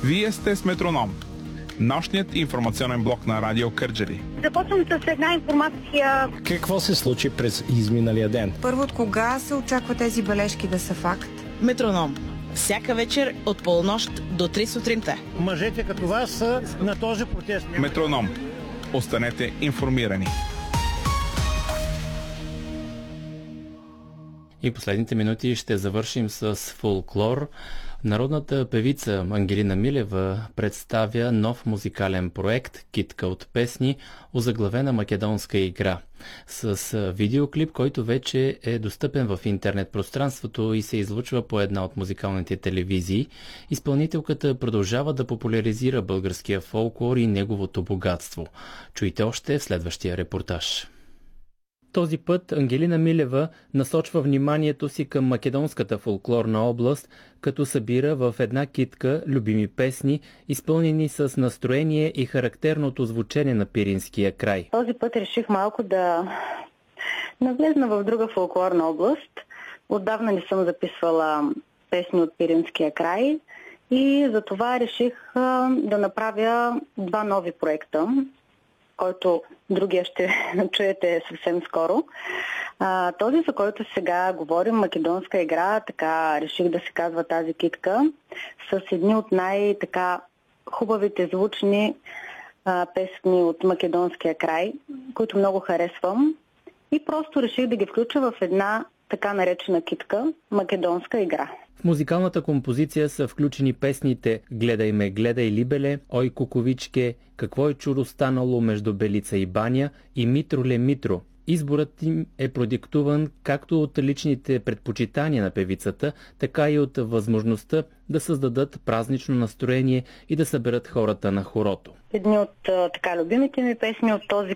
Вие сте с Метроном, нощният информационен блок на Радио Кърджали. Започвам с една информация. Какво се случи през изминалия ден? Първо, от кога се очаква тези бележки да са факт? Метроном. Всяка вечер от полунощ до 3 сутринта. Мъжете като вас са на този протест. Метроном. Останете информирани. И последните минути ще завършим с фолклор. Народната певица Ангелина Милева представя нов музикален проект «Китка от песни», озаглавена македонска игра. С видеоклип, който вече е достъпен в интернет пространството и се излъчва по една от музикалните телевизии, изпълнителката продължава да популяризира българския фолклор и неговото богатство. Чуйте още в следващия репортаж. Този път Ангелина Милева насочва вниманието си към македонската фолклорна област, като събира в една китка любими песни, изпълнени с настроение и характерното звучене на пиринския край. Този път реших малко да навлезна в друга фолклорна област. Отдавна не съм записвала песни от пиринския край и затова реших да направя два нови проекта, който другия ще чуете съвсем скоро. Този, за който сега говорим, македонска игра, така реших да се казва тази китка, с едни от най-така хубавите звучни песни от македонския край, които много харесвам. И просто реших да ги включа в една така наречена китка, македонска игра. В музикалната композиция са включени песните «Гледай ме, гледай либеле», «Ой куковичке», «Какво е чудо станало между Белица и Баня» и «Митроле, Митро». Изборът им е продиктуван както от личните предпочитания на певицата, така и от възможността да създадат празнично настроение и да съберат хората на хорото. Едни от така любимите ми песни от този